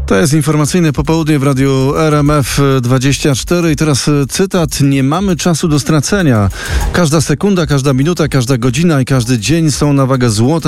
To jest informacyjne popołudnie w radiu RMF24 i teraz cytat: nie mamy czasu do stracenia. Każda sekunda, każda minuta, każda godzina i każdy dzień są na wagę złota.